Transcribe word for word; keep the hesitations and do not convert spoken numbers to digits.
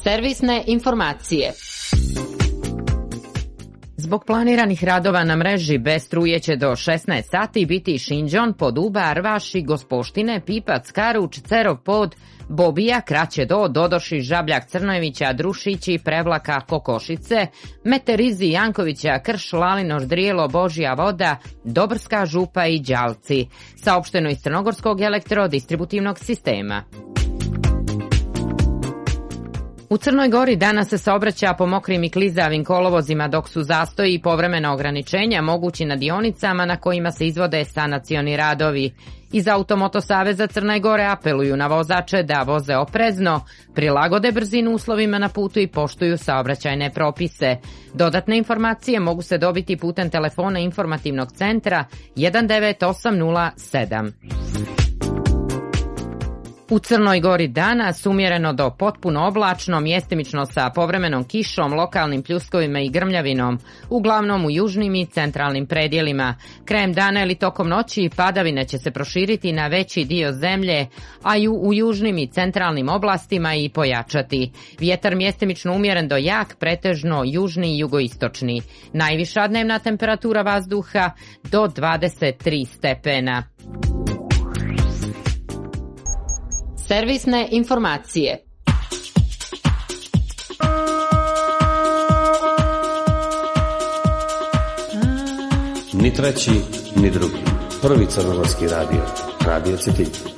Servisne informacije. Zbog planiranih radova na mreži bez struje će do šesnaest sati biti Šinđon, Poduba, Arvaši, Gospoštine, Pipac, Karuč, Cerov Pod, Bobija, Kraće Do, Dodoši, Žabljak, Crnojevića, Drušići, Prevlaka, Kokošice, Meterizi, Jankovića, Krš, Lalinoš, Drijelo, Božja Voda, Dobrska, Župa i Đalci. Saopšteno iz Crnogorskog elektrodistributivnog sistema. U Crnoj Gori danas se saobraća po mokrim i klizavim kolovozima, dok su zastoji i povremena ograničenja mogući na dionicama na kojima se izvode sanacioni radovi. Iz Automoto Saveza Crne Gore apeluju na vozače da voze oprezno, prilagode brzinu uslovima na putu i poštuju saobraćajne propise. Dodatne informacije mogu se dobiti putem telefona informativnog centra jedan devet osam nula sedam. U Crnoj Gori danas umjereno do potpuno oblačno, mjestimično sa povremenom kišom, lokalnim pljuskovima i grmljavinom, uglavnom u južnim i centralnim predjelima. Krajem dana ili tokom noći padavine će se proširiti na veći dio zemlje, a i u južnim i centralnim oblastima i pojačati. Vjetar mjestimično umjeren do jak, pretežno južni i jugoistočni. Najviša dnevna temperatura vazduha do dvadeset tri stepena. Servisne informacije. Ni treći, ni drugi. Prvi crnogorski radio. Radio Cetin.